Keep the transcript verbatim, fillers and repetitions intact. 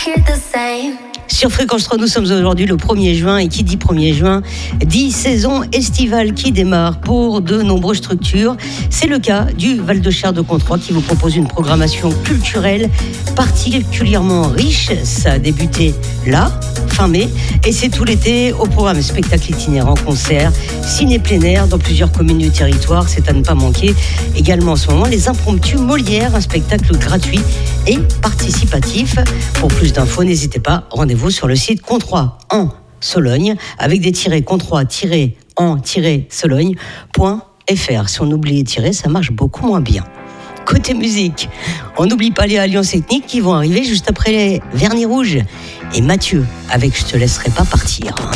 Sur Fréquence trois, nous sommes aujourd'hui le premier juin et qui dit premier juin dit saison estivale qui démarre pour de nombreuses structures. C'est le cas du Val-de-Cher de Controis qui vous propose une programmation culturelle particulièrement riche. Ça a débuté là, fin mai, et c'est tout l'été au programme spectacle itinérant, concerts, ciné plein air dans plusieurs communes du territoire. C'est à ne pas manquer. Également en ce moment, les Impromptus Molières, un spectacle gratuit et participatif. Pour plus d'infos, n'hésitez pas, rendez-vous sur le site Controis en Sologne avec des tirets Controis en Sologne point f r. Si on oublie les tirets, ça marche beaucoup moins bien. Côté musique, on n'oublie pas les Alliances Ethniques qui vont arriver juste après les Vernis Rouges. Et Mathieu avec Je te laisserai pas partir.